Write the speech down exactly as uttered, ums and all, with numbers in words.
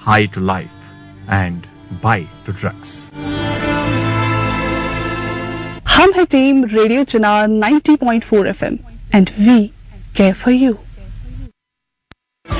high to life and bye to drugs. हम है team radio Chinar ninety point four F M and we care for you.